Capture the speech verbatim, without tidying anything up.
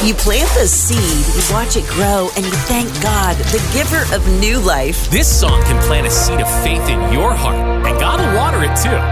You plant the seed, you watch it grow, and you thank God, the giver of new life. This song can plant a seed of faith in your heart, and God will water it too.